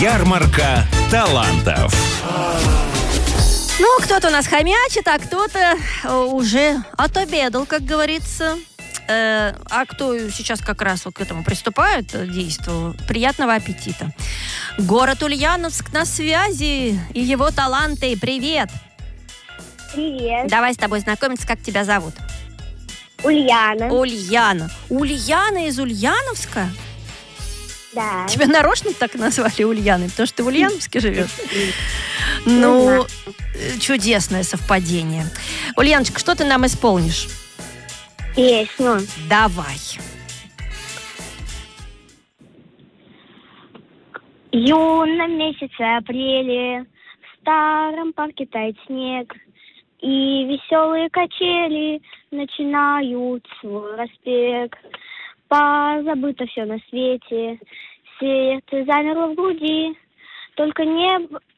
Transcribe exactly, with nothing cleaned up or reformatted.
Ярмарка талантов. Ну, кто-то у нас хомячит, а кто-то уже отобедал, как говорится. Э, а кто сейчас как раз вот к этому приступает действию, приятного аппетита. Город Ульяновск на связи, и его таланты. Привет! Привет. Давай с тобой знакомиться, как тебя зовут? Ульяна. Ульяна. Ульяна из Ульяновска? Да. Тебя нарочно так назвали Ульяной, потому что ты в Ульяновске живешь? Ну, чудесное совпадение. Ульяночка, что ты нам исполнишь? Песню. Давай. В юном месяце апреле в старом парке тает снег, и веселые качели начинают свой распев. Позабыто все на свете, сердце замерло в груди, только небо,